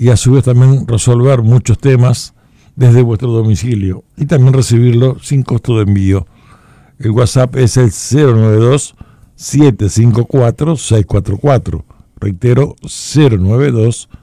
y a su vez también resolver muchos temas desde vuestro domicilio y también recibirlo sin costo de envío. El WhatsApp es el 092-754-644. Reitero, 092